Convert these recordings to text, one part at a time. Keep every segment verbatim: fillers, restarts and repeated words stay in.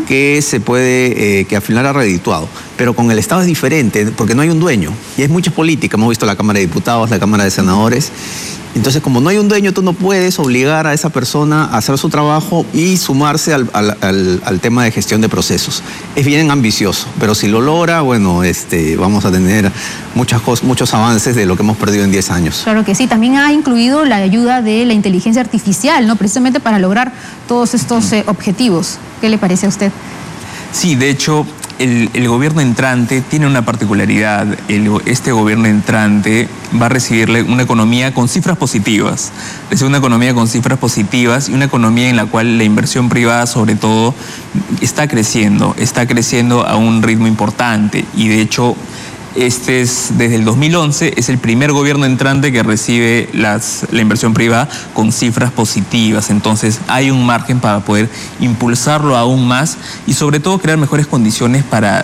que se puede, eh, que al final ha redituado. Pero con el Estado es diferente, porque no hay un dueño. Y es mucha política. Hemos visto la Cámara de Diputados, la Cámara de Senadores. Entonces, como no hay un dueño, tú no puedes obligar a esa persona a hacer su trabajo y sumarse al, al, al, al tema de gestión de procesos. Es bien ambicioso, pero si lo logra, bueno, este, vamos a tener muchas cosas, muchos avances de lo que hemos perdido en diez años. Claro que sí. También ha incluido la ayuda de la inteligencia artificial, ¿no? Precisamente para lograr todos estos eh, objetivos. ¿Qué le parece a usted? Sí, de hecho, el, el gobierno entrante tiene una particularidad. El, este gobierno entrante va a recibirle una economía con cifras positivas. Es una economía con cifras positivas y una economía en la cual la inversión privada, sobre todo, está creciendo. Está creciendo a un ritmo importante y, de hecho, este es, desde el dos mil once, es el primer gobierno entrante que recibe las, la inversión privada con cifras positivas. Entonces hay un margen para poder impulsarlo aún más y sobre todo crear mejores condiciones para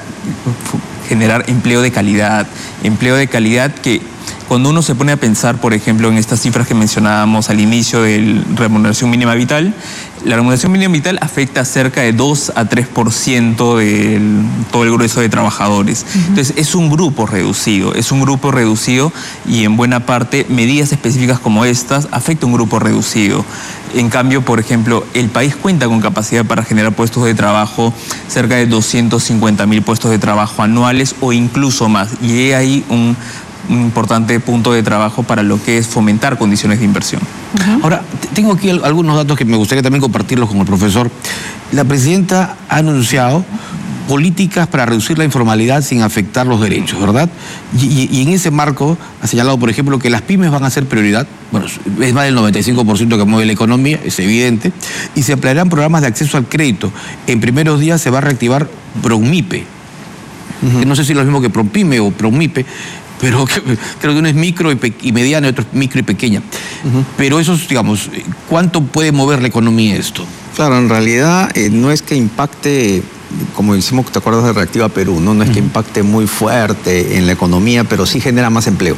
generar empleo de calidad. Empleo de calidad que cuando uno se pone a pensar, por ejemplo, en estas cifras que mencionábamos al inicio de la remuneración mínima vital, la remuneración mínima vital afecta a cerca de dos a tres por ciento de todo el grueso de trabajadores. Uh-huh. Entonces, es un grupo reducido, es un grupo reducido y en buena parte medidas específicas como estas afectan a un grupo reducido. En cambio, por ejemplo, el país cuenta con capacidad para generar puestos de trabajo, cerca de doscientos cincuenta mil puestos de trabajo anuales o incluso más. Y hay ahí un... un importante punto de trabajo para lo que es fomentar condiciones de inversión. Uh-huh. Ahora, tengo aquí algunos datos que me gustaría también compartirlos con el profesor. La presidenta ha anunciado políticas para reducir la informalidad sin afectar los derechos, ¿verdad? Y, y, y en ese marco ha señalado, por ejemplo, que las pymes van a ser prioridad. Bueno, es más del noventa y cinco por ciento que mueve la economía, es evidente. Y se emplearán programas de acceso al crédito. En primeros días se va a reactivar PROMIPE. Uh-huh. Que no sé si es lo mismo que PROMPYME o PROMIPE, pero que, creo que uno es micro y, y mediana y otro es micro y pequeña. Uh-huh. Pero eso, digamos, ¿cuánto puede mover la economía esto? Claro, en realidad eh, no es que impacte, como decimos, ¿te acuerdas de Reactiva Perú? No, no es uh-huh. que impacte muy fuerte en la economía, pero sí genera más empleo.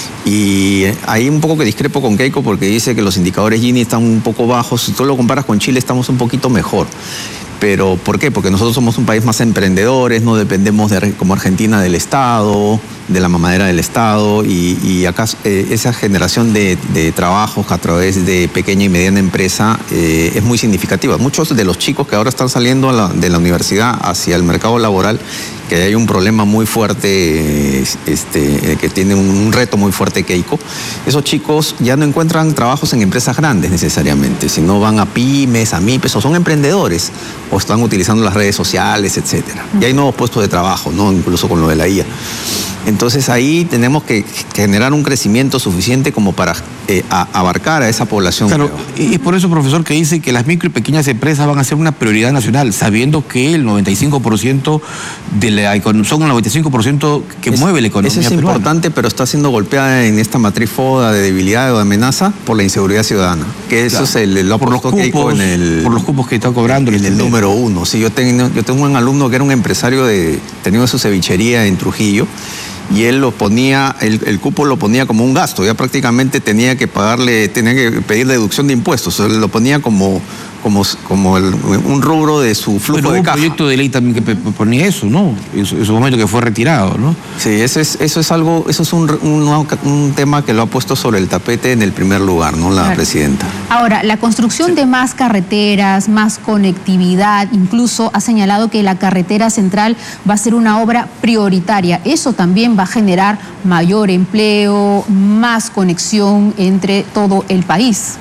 Y ahí un poco que discrepo con Keiko porque dice que los indicadores Gini están un poco bajos. Si tú lo comparas con Chile, estamos un poquito mejor. Pero, ¿por qué? Porque nosotros somos un país más emprendedores, no dependemos de, como Argentina del Estado, de la mamadera del Estado, y, y acá eh, esa generación de, de trabajos a través de pequeña y mediana empresa eh, es muy significativa. Muchos de los chicos que ahora están saliendo a la, de la universidad hacia el mercado laboral, que hay un problema muy fuerte, este, que tiene un reto muy fuerte Keiko, esos chicos ya no encuentran trabajos en empresas grandes necesariamente, sino van a pymes, a MIPES, o son emprendedores, o están utilizando las redes sociales, etcétera. Y hay nuevos puestos de trabajo, ¿no? Incluso con lo de la I A. Entonces ahí tenemos que generar un crecimiento suficiente como para eh, a, abarcar a esa población. Claro, y es por eso, profesor, que dice que las micro y pequeñas empresas van a ser una prioridad nacional, sabiendo que el noventa y cinco por ciento de la economía, son el noventa y cinco por ciento que es, mueve la economía Eso es peruana. Importante, pero está siendo golpeada en esta matriz FODA de debilidad o de amenaza por la inseguridad ciudadana. Que eso claro. es el, lo por los cupos, en el, por los cupos que están cobrando. En el número uno. Sí, yo tengo, yo tengo un alumno que era un empresario de, tenía su cevichería en Trujillo, y él lo ponía, el, el cupo lo ponía como un gasto, ya prácticamente tenía que pagarle, tenía que pedir deducción de impuestos, él lo ponía como, como, como el, un rubro de su flujo bueno, de un caja. Un proyecto de ley también que ponía eso, ¿no? En su, en su momento que fue retirado, ¿no? Sí, eso es, eso es algo, eso es un, un, un tema que lo ha puesto sobre el tapete en el primer lugar, ¿no? La claro. presidenta. Ahora, la construcción sí. de más carreteras, más conectividad, incluso ha señalado que la carretera central va a ser una obra prioritaria. Eso también va a generar mayor empleo, más conexión entre todo el país.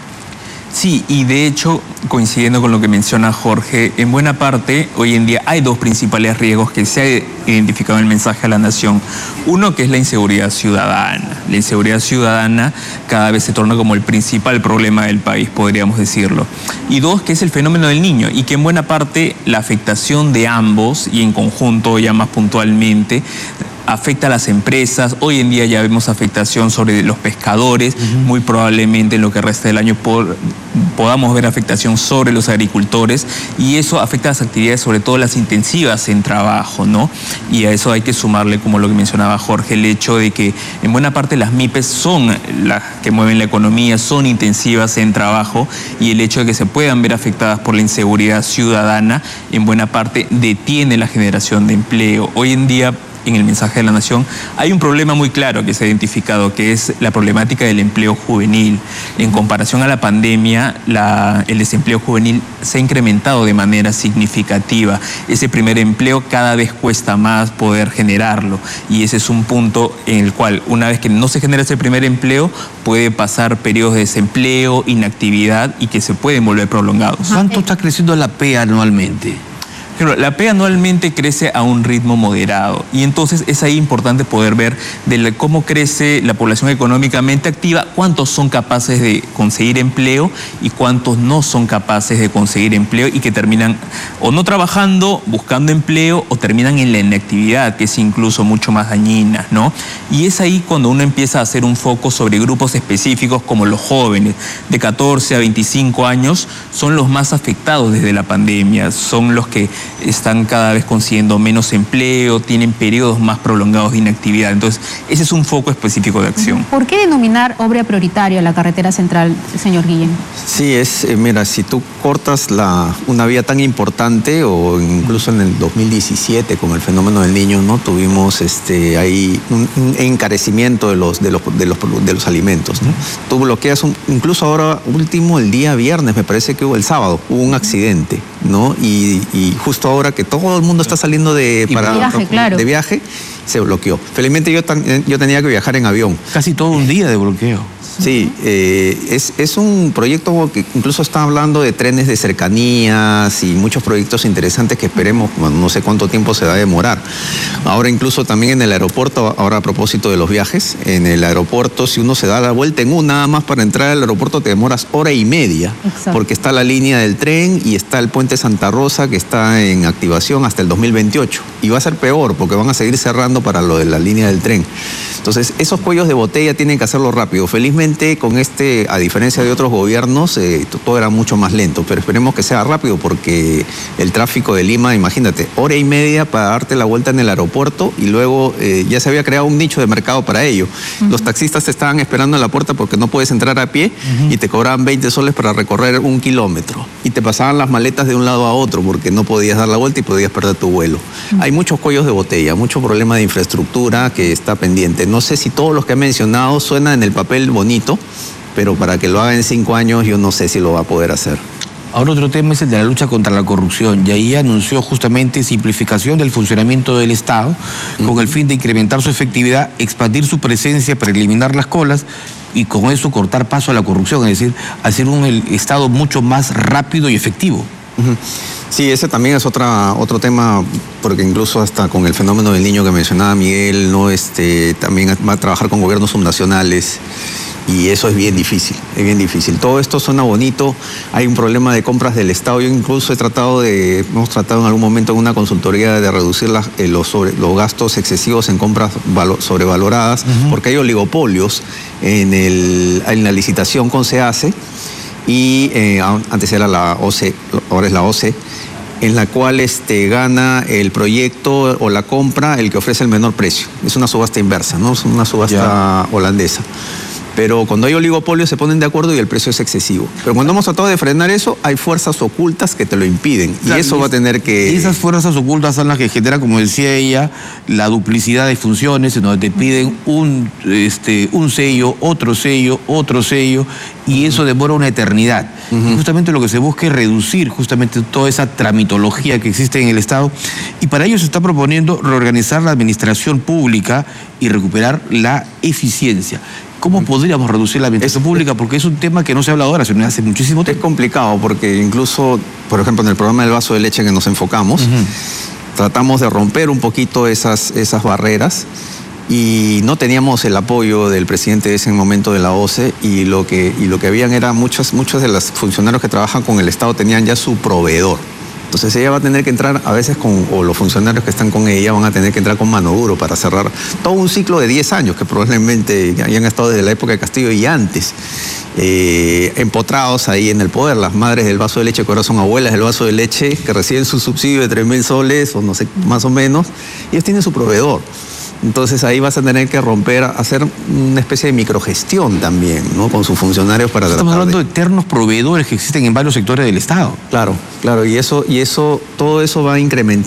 Sí, y de hecho, coincidiendo con lo que menciona Jorge, en buena parte, hoy en día hay dos principales riesgos que se ha identificado en el mensaje a la nación. Uno, que es la inseguridad ciudadana. La inseguridad ciudadana cada vez se torna como el principal problema del país, podríamos decirlo. Y dos, que es el fenómeno del niño, y que en buena parte la afectación de ambos, y en conjunto ya más puntualmente, afecta a las empresas. Hoy en día ya vemos afectación sobre los pescadores, uh-huh. muy probablemente en lo que resta del año por, podamos ver afectación sobre los agricultores, y eso afecta a las actividades, sobre todo las intensivas en trabajo, ¿no? Y a eso hay que sumarle, como lo que mencionaba Jorge, el hecho de que en buena parte las M I P E S son las que mueven la economía, son intensivas en trabajo, y el hecho de que se puedan ver afectadas por la inseguridad ciudadana en buena parte detiene la generación de empleo. Hoy en día, en el mensaje de la Nación, hay un problema muy claro que se ha identificado, que es la problemática del empleo juvenil. En comparación a la pandemia, la, el desempleo juvenil se ha incrementado de manera significativa. Ese primer empleo cada vez cuesta más poder generarlo, y ese es un punto en el cual, una vez que no se genera ese primer empleo, puede pasar periodos de desempleo, inactividad, y que se pueden volver prolongados. ¿Cuánto está creciendo la P E anualmente? Pero la P E anualmente crece a un ritmo moderado, y entonces es ahí importante poder ver de cómo crece la población económicamente activa, cuántos son capaces de conseguir empleo y cuántos no son capaces de conseguir empleo, y que terminan o no trabajando, buscando empleo, o terminan en la inactividad, que es incluso mucho más dañina, ¿no? Y es ahí cuando uno empieza a hacer un foco sobre grupos específicos como los jóvenes de catorce a veinticinco años, son los más afectados desde la pandemia, son los que están cada vez consiguiendo menos empleo, tienen periodos más prolongados de inactividad. Entonces, ese es un foco específico de acción. ¿Por qué denominar obra prioritaria la carretera central, señor Guillén? Sí, es, eh, mira, si tú cortas la, una vía tan importante, o incluso en el dos mil diecisiete, con el fenómeno del Niño, ¿no? Tuvimos este, ahí un, un encarecimiento de los, de los, de los, de los alimentos, ¿no? Tú bloqueas, un, incluso ahora último, el día viernes, me parece que hubo el sábado, hubo un accidente, ¿no? Y, y justo ahora que todo el mundo está saliendo de, para, viaje, claro. de viaje, se bloqueó. Felizmente yo, tan, yo tenía que viajar en avión. Casi todo un día de bloqueo. Sí, eh, es, es un proyecto que incluso está hablando de trenes de cercanías y muchos proyectos interesantes que esperemos, bueno, no sé cuánto tiempo se va a demorar. Ahora incluso también en el aeropuerto, ahora a propósito de los viajes, en el aeropuerto, si uno se da la vuelta en una nada más para entrar al aeropuerto, te demoras hora y media. Exacto. Porque está la línea del tren y está el puente Santa Rosa, que está en activación hasta el dos mil veintiocho. Y va a ser peor porque van a seguir cerrando para lo de la línea del tren. Entonces, esos cuellos de botella tienen que hacerlo rápido. Felizmente, con este, a diferencia de otros gobiernos, eh, todo era mucho más lento, pero esperemos que sea rápido, porque el tráfico de Lima, imagínate, hora y media para darte la vuelta en el aeropuerto, y luego eh, ya se había creado un nicho de mercado para ello. Uh-huh. Los taxistas te estaban esperando en la puerta porque no puedes entrar a pie, uh-huh. y te cobraban veinte soles para recorrer un kilómetro. Y te pasaban las maletas de un lado a otro porque no podías dar la vuelta y podías perder tu vuelo. Uh-huh. Hay muchos cuellos de botella, mucho problema de infraestructura que está pendiente. No sé si todos los que he mencionado suenan en el papel bonito, pero para que lo haga en cinco años yo no sé si lo va a poder hacer. Ahora otro tema es el de la lucha contra la corrupción, y ahí anunció justamente simplificación del funcionamiento del Estado, mm. con el fin de incrementar su efectividad, expandir su presencia para eliminar las colas, y con eso cortar paso a la corrupción, es decir, hacer un el Estado mucho más rápido y efectivo. Uh-huh. Sí, ese también es otra, otro tema, porque incluso hasta con el fenómeno del Niño que mencionaba Miguel, ¿no? este, también va a trabajar con gobiernos subnacionales, y eso es bien difícil, es bien difícil. Todo esto suena bonito, hay un problema de compras del Estado. Yo incluso he tratado de, hemos tratado en algún momento en una consultoría de reducir las, eh, los, sobre, los gastos excesivos en compras valo, sobrevaloradas, uh-huh. porque hay oligopolios en, el, en la licitación con SEACE, y eh, antes era la O C E, ahora es la O C E, en la cual este, gana el proyecto o la compra el que ofrece el menor precio. Es una subasta inversa, ¿no? Es una subasta yeah. holandesa. Pero cuando hay oligopolios se ponen de acuerdo y el precio es excesivo. Pero cuando hemos tratado de frenar eso, hay fuerzas ocultas que te lo impiden. Claro, y eso y va a tener que... Y esas fuerzas ocultas son las que generan, como decía ella, la duplicidad de funciones, en donde te piden un, este, un sello, otro sello, otro sello, y eso demora una eternidad. Uh-huh. Justamente lo que se busca es reducir justamente toda esa tramitología que existe en el Estado, y para ello se está proponiendo reorganizar la administración pública y recuperar la eficiencia. ¿Cómo podríamos reducir la administración es, pública? Porque es un tema que no se habla ahora, sino hace muchísimo tiempo. Es complicado porque incluso, por ejemplo, en el programa del vaso de leche que nos enfocamos, uh-huh. tratamos de romper un poquito esas, esas barreras, y no teníamos el apoyo del presidente de ese momento de la O C E, y lo que, y lo que habían era muchos, muchos de los funcionarios que trabajan con el Estado tenían ya su proveedor. Entonces ella va a tener que entrar a veces con, o los funcionarios que están con ella van a tener que entrar con mano duro para cerrar todo un ciclo de diez años que probablemente hayan estado desde la época de Castillo y antes, eh, empotrados ahí en el poder, las madres del vaso de leche que ahora son abuelas del vaso de leche, que reciben su subsidio de tres mil soles o no sé, más o menos, y ellos tienen su proveedor. Entonces ahí vas a tener que romper, hacer una especie de microgestión también, ¿no? Con sus funcionarios para Estamos tratar hablando de eternos proveedores que existen en varios sectores del Estado. Claro, claro, y eso, y eso, todo eso va a incrementar